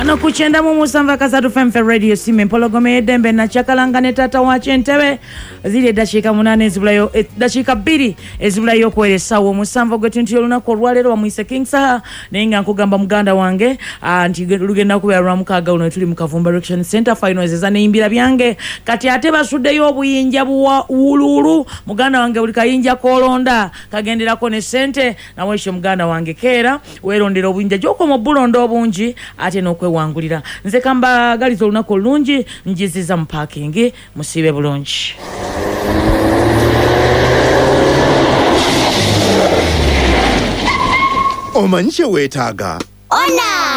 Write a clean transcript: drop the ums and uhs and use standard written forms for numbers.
Wano kuchenda mu Musamba Kasatu FM Radio Sime Pologome Dembe na Chakalanga ne tata wa Chentebe zile dashika 8 ezibulayo dashika 2 ezibulayo kwelesa wo Musamba gwe tuntu olunako lwalero wa Mwise King Saha nenga nkugamba muganda wange anti lugenda kubya lwamukaga uno tuli mu Kavumba Election Center final ezane imbira byange kati ate basuddeyo obuyinja buwa ululu muganda wange buli kayinja kolonda kagenderako ne sente na mwisho muganda wange kera werondera obuyinja joko mu bulondo obungi ate nokwewangulira nze kamba galizo lunako lungi njiziza mu parking musibe bulungi omanyishe wetaaga ona